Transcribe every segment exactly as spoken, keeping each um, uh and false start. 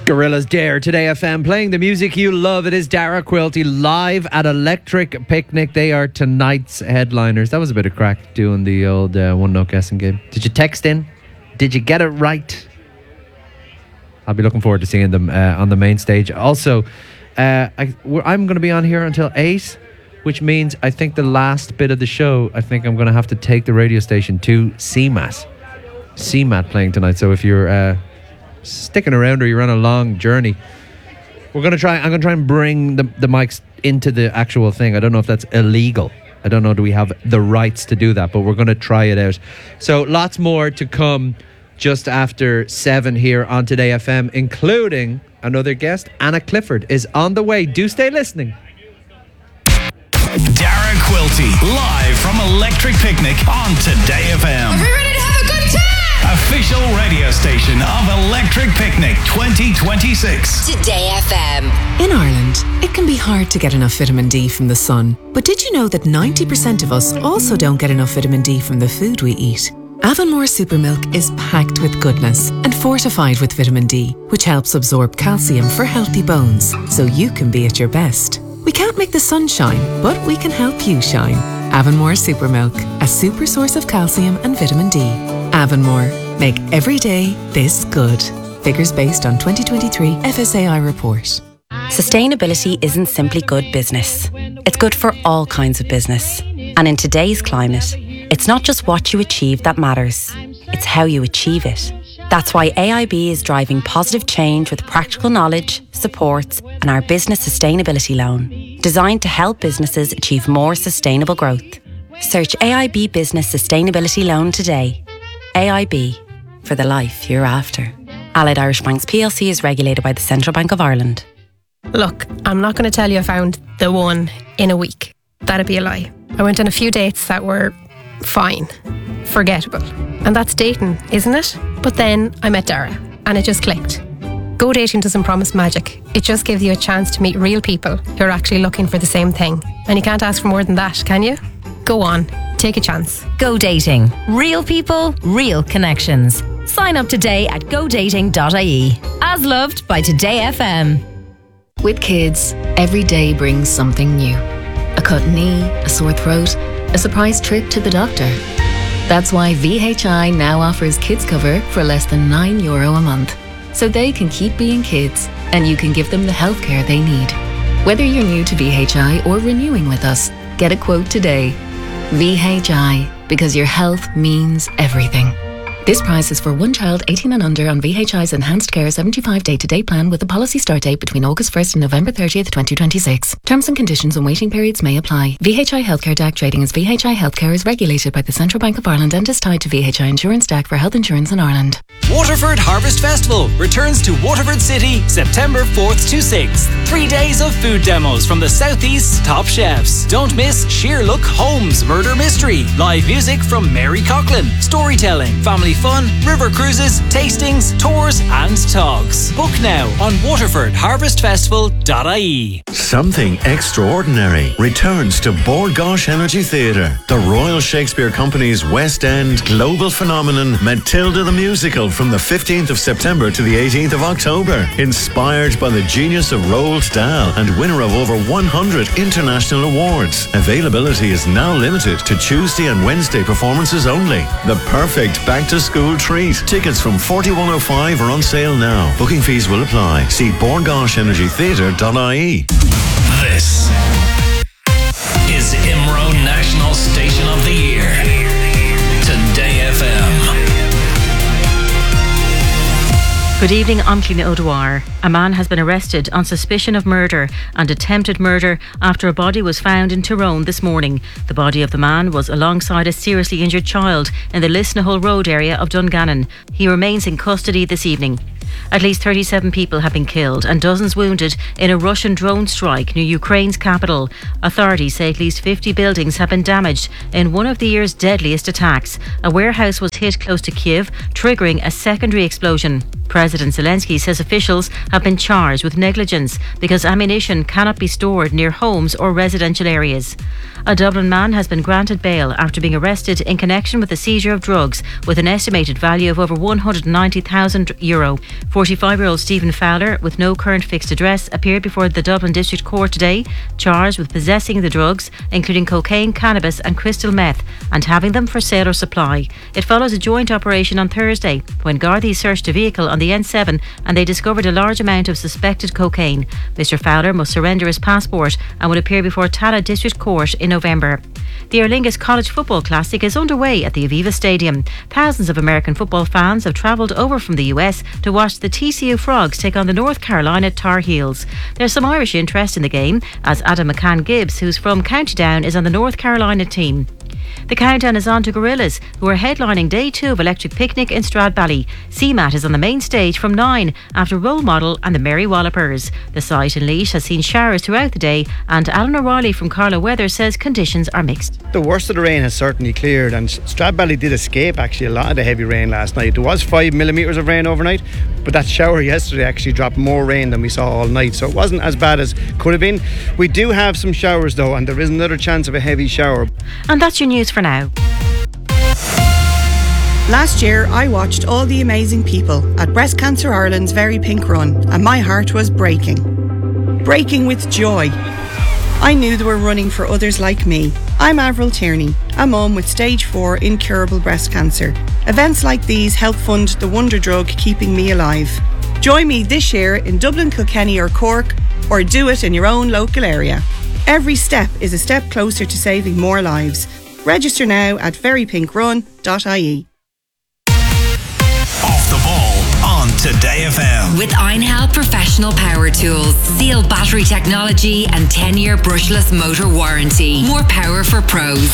Gorillaz Dare Today F M, playing the music you love. It is Dara Quilty live at Electric Picnic. They are tonight's headliners. That was a bit of crack doing the old uh, one note guessing game. Did you text in? Did you get it right? I'll be looking forward to seeing them uh, on the main stage. Also, uh, I, I'm going to be on here until eight, which means I think the last bit of the show, I think I'm going to have to take the radio station to C M A T. C M A T playing tonight. So if you're uh, sticking around or you're on a long journey, we're going to try, I'm going to try and bring the, the mics into the actual thing. I don't know if that's illegal. I don't know, do we have the rights to do that? But we're going to try it out. So lots more to come just after seven here on Today F M, including another guest. Anna Clifford is on the way. Do stay listening. Dara Quilty, live from Electric Picnic on Today F M. Are we ready to have a good time? Official radio station of Electric Picnic twenty twenty-six. Today F M. In Ireland, it can be hard to get enough vitamin D from the sun. But did you know that ninety percent of us also don't get enough vitamin D from the food we eat? Avonmore Supermilk is packed with goodness and fortified with vitamin D, which helps absorb calcium for healthy bones, so you can be at your best. We can't make the sun shine, but we can help you shine. Avonmore Supermilk, a super source of calcium and vitamin D. Avonmore, make every day this good. Figures based on twenty twenty-three F S A I report. Sustainability isn't simply good business. It's good for all kinds of business. And in today's climate, it's not just what you achieve that matters. It's how you achieve it. That's why A I B is driving positive change with practical knowledge, supports, and our business sustainability loan, designed to help businesses achieve more sustainable growth. Search A I B Business Sustainability Loan today. A I B, for the life you're after. Allied Irish Banks P L C is regulated by the Central Bank of Ireland. Look, I'm not going to tell you I found the one in a week. That'd be a lie. I went on a few dates that were fine, forgettable. And that's dating, isn't it? But then I met Dara, and it just clicked. Go Dating doesn't promise magic. It just gives you a chance to meet real people who are actually looking for the same thing. And you can't ask for more than that, can you? Go on, take a chance. Go Dating. Real people, real connections. Sign up today at go dating dot I E. As loved by Today F M. With kids, every day brings something new. A cut knee, a sore throat, a surprise trip to the doctor. That's why V H I now offers kids cover for less than nine euro a month. So they can keep being kids and you can give them the healthcare they need. Whether you're new to V H I or renewing with us, get a quote today. V H I, because your health means everything. This price is for one child eighteen and under on V H I's Enhanced Care seventy-five day-to-day plan with a policy start date between August first and November thirtieth, twenty twenty-six. Terms and conditions and waiting periods may apply. V H I Healthcare D A C trading as V H I Healthcare is regulated by the Central Bank of Ireland and is tied to V H I Insurance D A C for health insurance in Ireland. Waterford Harvest Festival returns to Waterford City September fourth to sixth. Three days of food demos from the Southeast's top chefs. Don't miss Sheer Look Holmes Murder Mystery, live music from Mary Coughlin, storytelling, family fun, river cruises, tastings, tours and talks. Book now on waterford harvest festival dot I E. Something extraordinary returns to Bord Gáis Energy Theatre. The Royal Shakespeare Company's West End global phenomenon Matilda the Musical from the fifteenth of September to the eighteenth of October. Inspired by the genius of Roald Dahl and winner of over one hundred international awards. Availability is now limited to Tuesday and Wednesday performances only. The perfect back-to-school treat. Tickets from forty-one oh five are on sale now. Booking fees will apply. See bord gáis energy theatre dot I E. This is I M R O National Station of the Year. Today F M. Good evening, I'm Cliona O'Dwyer. A man has been arrested on suspicion of murder and attempted murder after a body was found in Tyrone this morning. The body of the man was alongside a seriously injured child in the Lisnahull Road area of Dungannon. He remains in custody this evening. At least thirty-seven people have been killed and dozens wounded in a Russian drone strike near Ukraine's capital. Authorities say at least fifty buildings have been damaged in one of the year's deadliest attacks. A warehouse was hit close to Kyiv, triggering a secondary explosion. President Zelensky says officials have been charged with negligence because ammunition cannot be stored near homes or residential areas. A Dublin man has been granted bail after being arrested in connection with the seizure of drugs with an estimated value of over one hundred ninety thousand euro. forty-five-year-old Stephen Fowler, with no current fixed address, appeared before the Dublin District Court today, charged with possessing the drugs, including cocaine, cannabis and crystal meth, and having them for sale or supply. It follows a joint operation on Thursday when Gardaí searched a vehicle on the N seven and they discovered a large amount of suspected cocaine. Mister Fowler must surrender his passport and will appear before Tala District Court in November. The Aer Lingus College Football Classic is underway at the Aviva Stadium. Thousands of American football fans have travelled over from the U S to watch the T C U Frogs take on the North Carolina Tar Heels. There's some Irish interest in the game, as Adam McCann Gibbs, who's from County Down, is on the North Carolina team. The countdown is on to Gorillaz, who are headlining day two of Electric Picnic in Stradbally. C MAT is on the main stage from nine after Role Model and the Merry Wallopers. The site in Laois has seen showers throughout the day, and Alan O'Reilly from Carlow Weather says conditions are mixed. The worst of the rain has certainly cleared, and Stradbally did escape actually a lot of the heavy rain last night. There was five millimetres of rain overnight, but that shower yesterday actually dropped more rain than we saw all night, so it wasn't as bad as could have been. We do have some showers though, and there is another chance of a heavy shower. And that's your news for now. Last year, I watched all the amazing people at Breast Cancer Ireland's Very Pink Run, and my heart was breaking. Breaking with joy. I knew they were running for others like me. I'm Avril Tierney, a mum with stage four incurable breast cancer. Events like these help fund the wonder drug keeping me alive. Join me this year in Dublin, Kilkenny or Cork, or do it in your own local area. Every step is a step closer to saving more lives. Register now at very pink run dot I E. Off the ball on Today F M. With Einhell Professional Power Tools, Seal battery technology and ten-year brushless motor warranty. More power for pros.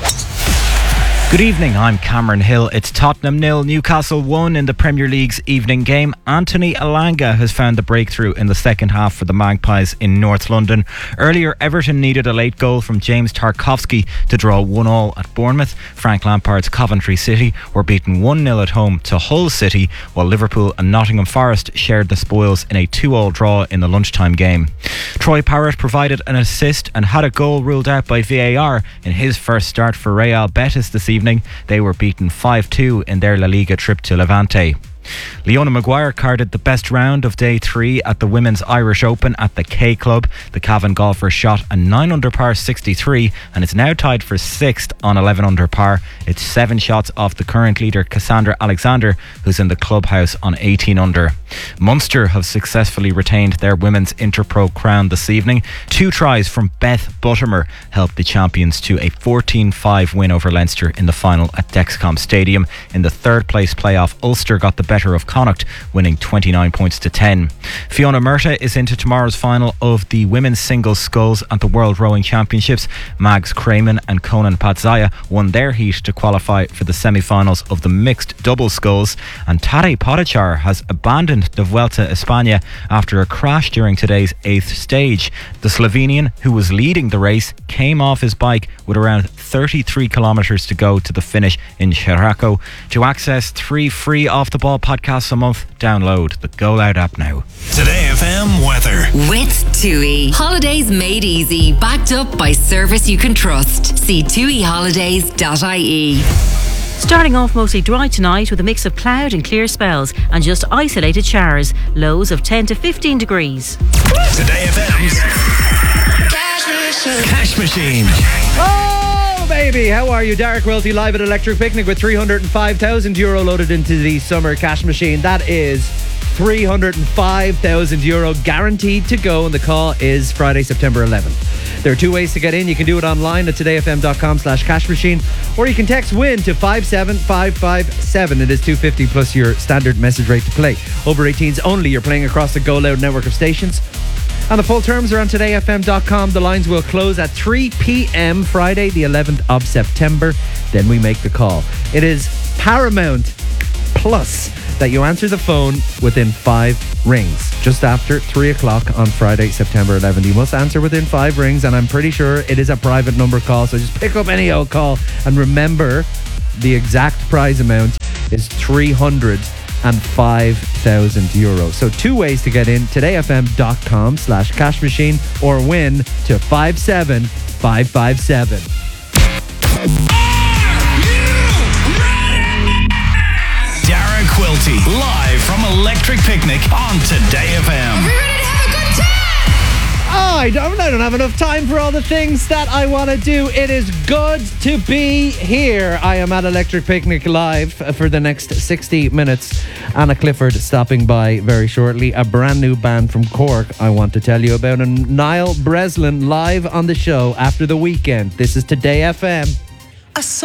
Good evening, I'm Cameron Hill. It's Tottenham nil, Newcastle one in the Premier League's evening game. Anthony Elanga has found the breakthrough in the second half for the Magpies in North London. Earlier, Everton needed a late goal from James Tarkowski to draw one all at Bournemouth. Frank Lampard's Coventry City were beaten one nil at home to Hull City, while Liverpool and Nottingham Forest shared the spoils in a two all draw in the lunchtime game. Troy Parrott provided an assist and had a goal ruled out by V A R in his first start for Real Betis this evening. They were beaten five two in their La Liga trip to Levante. Leona Maguire carded the best round of day three at the Women's Irish Open at the K Club. The Cavan golfer shot a nine under par sixty-three and is now tied for sixth on eleven under par. It's seven shots off the current leader Cassandra Alexander, who's in the clubhouse on eighteen under. Munster have successfully retained their women's Interpro crown this evening. Two tries from Beth Buttimer helped the champions to a fourteen five win over Leinster in the final at Dexcom Stadium. In the third place playoff, Ulster got the better of Connacht, winning twenty-nine points to ten. Fiona Murtagh is into tomorrow's final of the women's singles sculls at the World Rowing Championships. Mags Crayman and Conan Patzaya won their heat to qualify for the semi-finals of the mixed double sculls, and Tadej Pogačar has abandoned the Vuelta a España after a crash during today's eighth stage. The Slovenian, who was leading the race, came off his bike with around thirty-three kilometres to go to the finish in Xeraco. To access three free off-the-ball podcasts a month, download the Go Loud app now. Today F M weather. With TUI. Holidays made easy. Backed up by service you can trust. See tui holidays dot I E. Starting off mostly dry tonight with a mix of cloud and clear spells and just isolated showers. Lows of ten to fifteen degrees. Today F M's Cash Machine. Oh, baby, how are you? Derek Welty live at Electric Picnic with three hundred five thousand euro loaded into the summer cash machine. That is three hundred five thousand euro guaranteed to go, and the call is Friday, September eleventh. There are two ways to get in. You can do it online at todayfm.com slash cash machine, or you can text WIN to five seven five five seven. It is two hundred fifty plus your standard message rate to play. Over eighteens only. You're playing across the Go Loud network of stations. And the full terms are on today f m dot com. The lines will close at three p.m. Friday, the eleventh of September. Then we make the call. It is paramount plus that you answer the phone within five rings. Just after three o'clock on Friday, September eleventh. You must answer within five rings, and I'm pretty sure it is a private number call, so just pick up any old call. And remember, the exact prize amount is three hundred five thousand euro. So two ways to get in: todayfm.com slash cash machine or win to five seven five five seven. Dara Quilty, live from Electric Picnic on Today F M. Oh, I don't, I don't have enough time for all the things that I want to do. It is good to be here. I am at Electric Picnic live for the next sixty minutes. Anna Clifford stopping by very shortly. A brand new band from Cork I want to tell you about. And Niall Breslin live on the show after the weekend. This is Today F M.